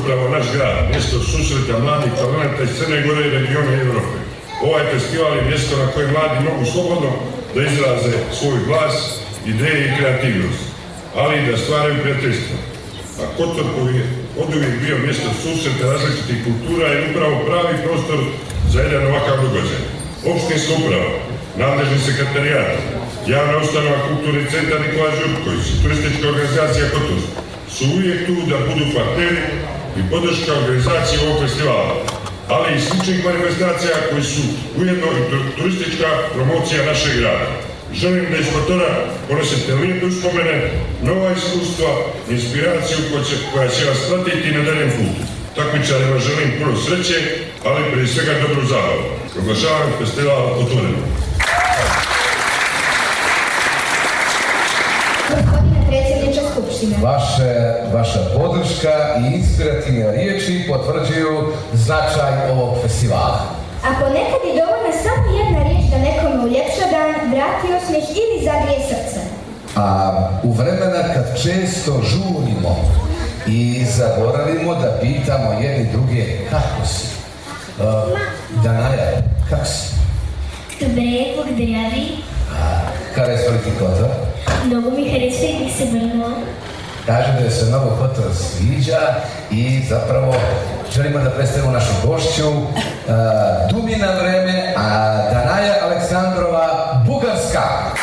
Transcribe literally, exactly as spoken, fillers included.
upravo naš grad, mjesto susreta mladih talenata iz Crne Gore i regiona Evrope. Ovaj festival je mjesto na kojem mladi mogu slobodno da izraze svoj glas, ideje i kreativnost, ali i da stvaraju prijateljstvo. A Kotor koji je oduvijek bio mjesto susreta različitih kultura je upravo pravi prostor za jedan ovakav događaj. Opštinska uprava, nadležni sekretarijat, javna ustanova Kulturni centar Nikola Đurković i turistička organizacija Kotor su uvijek tu da budu partneri i podrška organizacije ovog festivala, ali i sličnih manifestacija koji su ujedno i turistička promocija našeg grada. Želim da iz Kotora ponesete lijepe uspomene, nova iskustva, inspiraciju koja će vas pratiti na daljem putu. Takmičarima želim puno sreće, ali prije svega dobru zabavu. Proglašavam festival otvorenim. Vaše, vaša podrška i inspirativne riječi potvrđuju značaj ovog festivala. A ponekad je dovoljna samo jedna riječ da nekome uljepša dan, vrati osmijeh ili zagrije srce. A u vremena kad često žurimo i zaboravimo da pitamo jedni druge kako si. Uh, Danaja, kako si? Dobre, благодаря ви. Харесва ли ти Котор? Много ми харесва и ми се върна. Kaže da je se mnogo Kotor sviđa i zapravo želimo da predstavimo našu gošću uh, Dumina vreme, a Danaja Aleksandrova Bugarska.